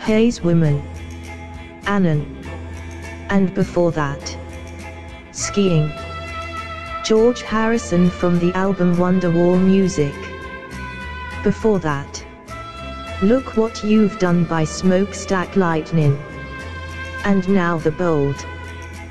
Hayes Women, Annan. And before that, Skiing, George Harrison from the album Wonderwall Music. Before that, Look What You've Done by Smokestack Lightning. And now The Bold.